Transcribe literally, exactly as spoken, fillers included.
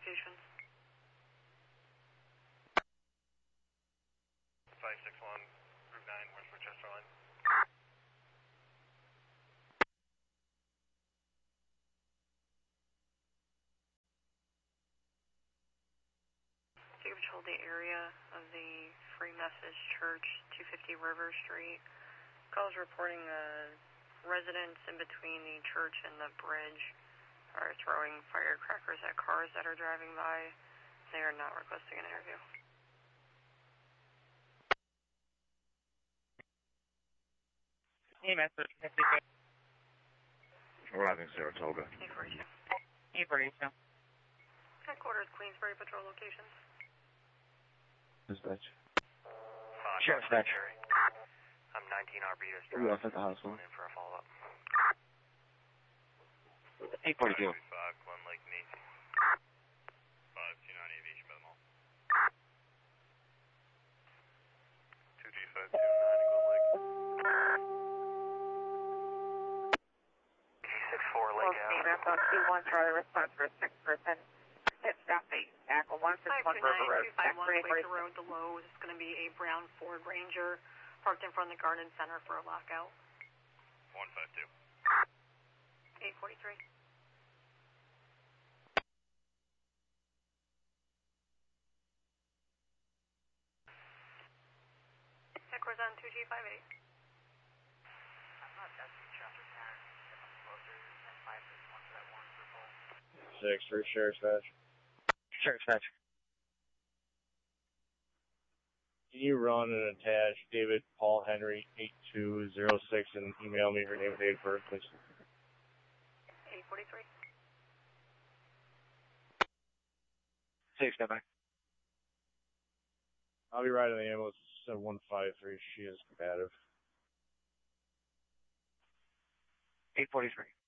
locations. five six one, Route nine, West Rochester line. Take control of the area of the Free Methodist Church, two fifty River Street. Calls reporting uh, residents in between the church and the bridge are throwing firecrackers at cars that are driving by. They are not requesting an interview. Hey, Master fifty-two. Arriving Saratoga. eight forty-two. eight forty-two. Headquarters, Queensbury Patrol locations. Dispatch. Uh, Sheriff Dispatch. I'm nineteen Arbutus We Drive. off at the hospital. Going in for a follow-up. eight forty-two. five, Glen Lake, Nate. five two nine Aviation by the mall. two G five two nine Glen Lake. G six four Lake Ave. Marathon two one, Charlie response for a six person. Hit stop eight, Tackle one six one River Road. two five one Quaker Road, the Lowe's. It's going to be a brown Ford Ranger parked in front of the Garden Center for a lockout. one five two. eight forty-three. Headquarters on two G five eight. I'm not testing chapter ten. If I'm closer, ten five six one for that one for full. Six for Sheriff's Dispatch. Sheriff's Dispatch. Can you run and attach David Paul Henry eight two zero six and email me her name and date of birth, please? eight forty-three. Safe, stand by. I'll be riding the ambulance at one five three. She is combative. eight forty-three.